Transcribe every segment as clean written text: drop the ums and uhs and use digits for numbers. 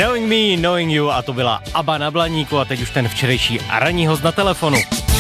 Knowing Me, Knowing You a to byla ABBA na Blaníku a teď už ten včerejší ranní host na telefonu.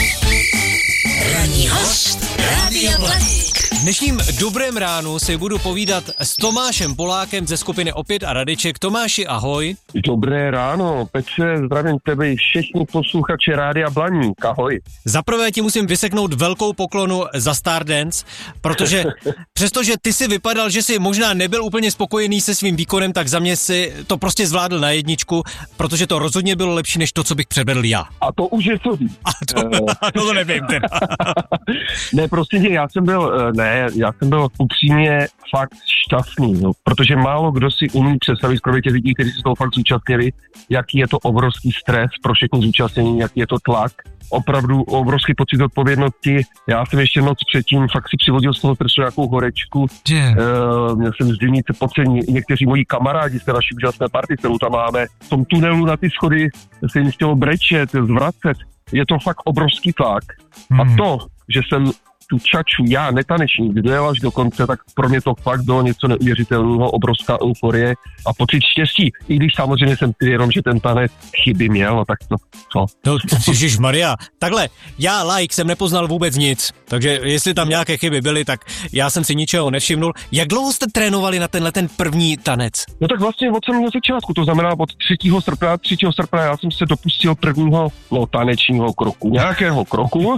Ranní host Rádia Blaník. V dnešním dobrém ránu si budu povídat s Tomášem Polákem ze skupiny Opět a Radeček. Tomáši, ahoj. Dobré ráno, Petře, zdravím tebe i všichni posluchači Rádia Blaník, ahoj. Zaprvé ti musím vyseknout velkou poklonu za Stardance, protože přestože ty si vypadal, že si možná nebyl úplně spokojený se svým výkonem, tak za mě si to prostě zvládl na jedničku, protože to rozhodně bylo lepší než to, co bych předvedl já. A to už je to víc. To nevím teda. Ne, prostě já jsem byl upřímně fakt šťastný, no, protože málo kdo si umí představit, kromě těch lidí, kteří se toho fakt zúčastnili, jaký je to obrovský stres pro všechny zúčastnění, jaký je to tlak, opravdu obrovský pocit odpovědnosti. Já jsem ještě noc předtím fakt si přivodil z toho stresu nějakou horečku. Měl jsem zdivnice pocit, někteří moji kamarádi z té naší úžasné party, kterou tam máme, v tom tunelu na ty schody se jim chtělo brečet, zvracet. Je to fakt obrovský tlak. A to, že jsem tu čaču, já netanečník, dojel až do konce, tak pro mě to fakt bylo něco neuvěřitelného, obrovská euforie a pocit štěstí. I když samozřejmě jsem si vědom, že ten tanec chyby měl, no tak to. No, ježišmarja. Takhle, já jsem nepoznal vůbec nic, takže jestli tam nějaké chyby byly, tak já jsem si ničeho nevšimnul. Jak dlouho jste trénovali na tenhle ten první tanec? No tak vlastně od samého začátku, to znamená od 3. srpna já jsem se dopustil prvního tanečního kroku, nějakého kroku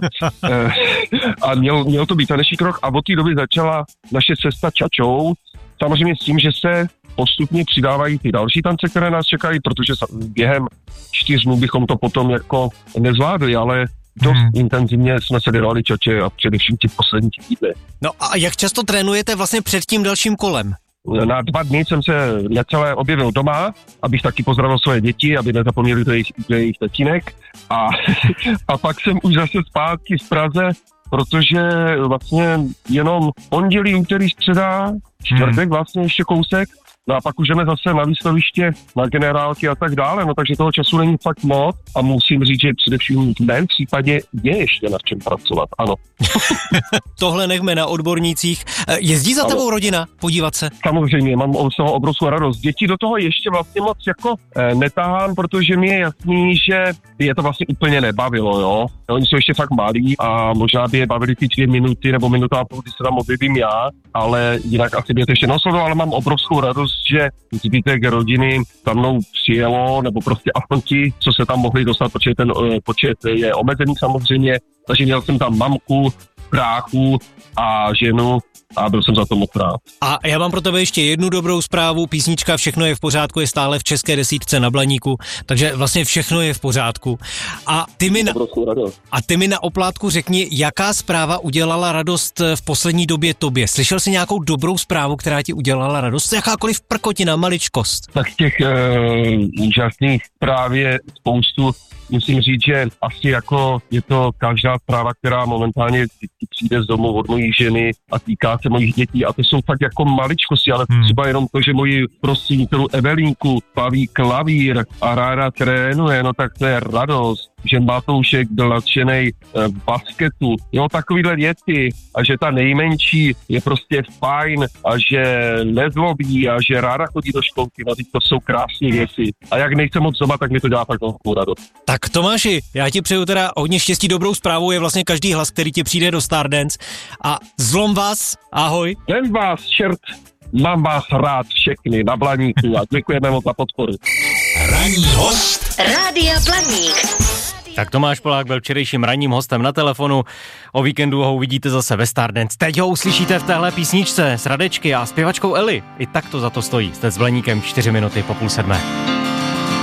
a měl to být taneční krok a od té doby začala naše cesta čačou, samozřejmě s tím, že se postupně přidávají ty další tance, které nás čekají, protože během 4 dnů bychom to potom jako nezvládli, ale dost intenzivně jsme se dělali čače a především ty poslední týdny. No a jak často trénujete vlastně před tím dalším kolem? Na 2 dny jsem se necelé objevil doma, abych taky pozdravil svoje děti, aby nezapomněli do jejich tatínek a pak jsem už zase zpátky v Praze, protože vlastně jenom pondělí, úterý, středa, čtvrtek vlastně ještě kousek, no a pak už jdeme zase na výstaviště, na generálky a tak dále, no takže toho času není fakt moc a musím říct, že především v mém případě je ještě na čem pracovat, ano. Tohle nechme na odbornících. Jezdí za tebou rodina podívat se? Samozřejmě, mám z toho obrovskou radost. Děti do toho ještě vlastně moc jako netahám, protože mi je jasný, že je to vlastně úplně nebavilo, jo. Oni jsou ještě fakt malí a možná by je bavili ty 2 minuty nebo minuta a půl, kdy se tam objevím já, ale jinak asi by je to ještě nosilo, ale mám obrovskou radost, že zbytek rodiny tam mnou přijelo, nebo prostě aspoň ti, co se tam mohli dostat, protože ten počet je omezený samozřejmě, takže měl jsem tam mamku, bráchu a ženu a byl jsem za to moc rád. A já mám pro tebe ještě jednu dobrou zprávu, písnička Všechno je v pořádku je stále v české desítce na Blaníku, takže vlastně všechno je v pořádku. A ty mi na oplátku řekni, jaká zpráva udělala radost v poslední době tobě? Slyšel jsi nějakou dobrou zprávu, která ti udělala radost? Jakákoliv prkotina, maličkost? Tak těch úžasných zpráv je spoustu. Musím říct, že asi jako je to každá zpráva, která momentálně přijde z domu od mojí ženy a týká se mojich dětí a to jsou fakt jako maličkosti, ale třeba jenom to, že moji prostřednítelů Evelínku baví klavír a ráda trénuje, no tak to je radost, že Matoušek byl nadšenej v basketu, jo, takovýhle věci a že ta nejmenší je prostě fajn a že nezlobí a že ráda chodí do školky, no to jsou krásné věci a jak nejsem moc doma, tak mi to dělá fakt velkou radost. Tak Tomáši, já ti přeju teda hodně štěstí, dobrou zprávu je vlastně každý hlas, který ti přijde do Stardance a zlom vás, ahoj. Jen vás, čert, mám vás rád všechny na Blaníku a děkujeme moc za podporu. Ranní host Rádia Blaník. Tak Tomáš Polák byl včerejším ranním hostem na telefonu. O víkendu ho uvidíte zase ve Stardance. Teď ho uslyšíte v téhle písničce s Radečky a zpěvačkou Eli. I tak to za to stojí. Jste s Blaníkem 4 minuty po 6:30.